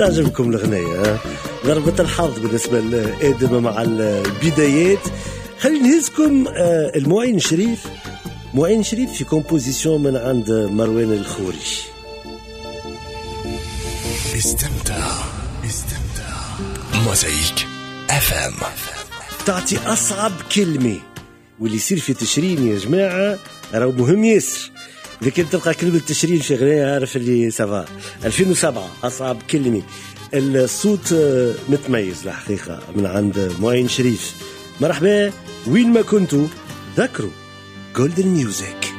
تعجبكم الغنية. ضربة الحظ بالنسبة لآدم مع البدايات. خلينا نهزكم المعين شريف. معين شريف في كومبوزيسيون من عند مروان الخوري. استمتع موزايك FM. تعطي أصعب كلمة واللي يصير في تشرين يا جماعة راهو مهم ياسر. إذا كنت تلقى كلمة تشرين في غنية عارف اللي سافا. 2007 أصعب كلمة. الصوت متميز الحقيقة من عند معين شريف. مرحبا وين ما كنتوا ذكروا Golden Music.